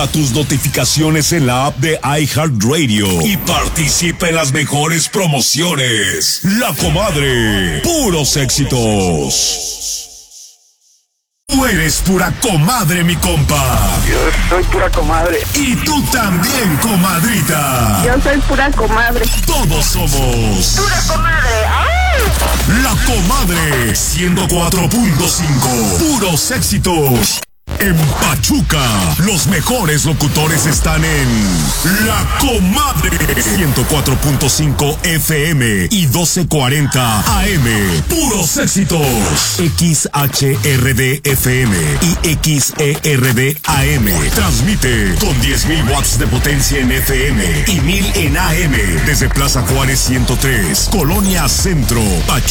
Activa tus notificaciones en la app de iHeartRadio y participa en las mejores promociones. La Comadre, puros éxitos. Tú eres pura comadre, mi compa. Yo soy pura comadre. Y tú también, comadrita. Yo soy pura comadre. Todos somos Pura comadre. ¡Ay! La Comadre 104.5. Puros éxitos. En Pachuca, los mejores locutores están en La Comadre 104.5 FM y 1240 AM. Puros éxitos. XHRD FM y XERD AM. Transmite con 10,000 watts de potencia en FM y 1000 en AM desde Plaza Juárez 103, Colonia Centro, Pachuca.